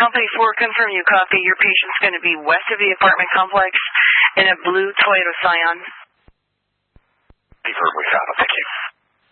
Company 4, confirm you copy. Your patient's going to be west of the apartment complex in a blue Toyota Scion. Confirm we got it. Thank you.